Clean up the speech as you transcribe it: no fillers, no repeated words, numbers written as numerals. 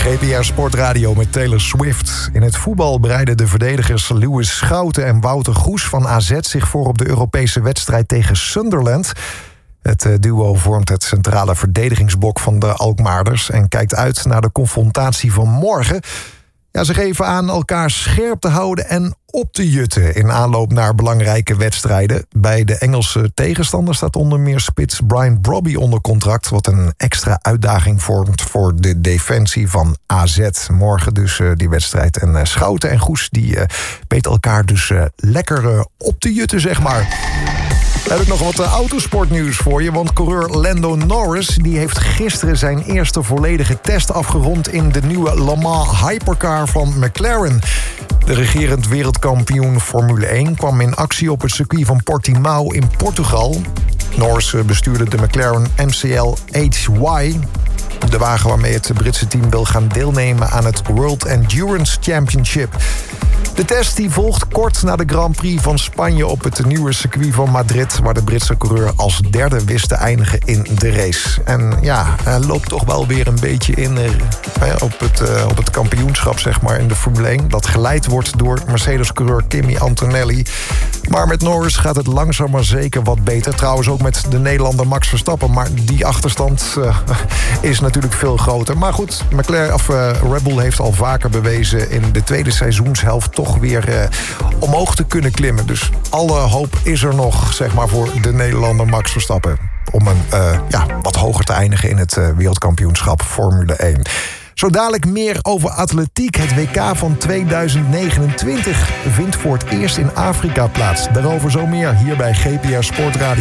GPR Sportradio met Taylor Swift. In het voetbal bereiden de verdedigers Lewis Schouten en Wouter Goes van AZ zich voor op de Europese wedstrijd tegen Sunderland. Het duo vormt het centrale verdedigingsblok van de Alkmaarders en kijkt uit naar de confrontatie van morgen. Ja, ze geven aan elkaar scherp te houden en op te jutten in aanloop naar belangrijke wedstrijden. Bij de Engelse tegenstander staat onder meer spits Brian Brobby onder contract, wat een extra uitdaging vormt voor de defensie van AZ. Morgen dus die wedstrijd. En Schouten en Goes die weten elkaar dus lekker op te jutten, zeg maar. Dan heb ik nog wat autosportnieuws voor je, want coureur Lando Norris die heeft gisteren zijn eerste volledige test afgerond in de nieuwe Le Mans Hypercar van McLaren. De regerend wereldkampioen Formule 1 kwam in actie op het circuit van Portimao in Portugal. Norris bestuurde de McLaren MCL HY, de wagen waarmee het Britse team wil gaan deelnemen aan het World Endurance Championship. De test die volgt kort na de Grand Prix van Spanje op het nieuwe circuit van Madrid, waar de Britse coureur als derde wist te eindigen in de race. En ja, hij loopt toch wel weer een beetje in op het kampioenschap, zeg maar, in de Formule 1. Dat geleid wordt door Mercedes-coureur Kimi Antonelli. Maar met Norris gaat het langzaam maar zeker wat beter. Trouwens ook met de Nederlander Max Verstappen. Maar die achterstand is natuurlijk veel groter. Maar goed, Red Bull heeft al vaker bewezen in de tweede seizoenshelft toch weer omhoog te kunnen klimmen. Dus alle hoop is er nog, zeg maar, voor de Nederlander Max Verstappen om wat hoger te eindigen in het wereldkampioenschap Formule 1. Zo dadelijk meer over atletiek. Het WK van 2029 vindt voor het eerst in Afrika plaats. Daarover zo meer hier bij GPR Sportradio.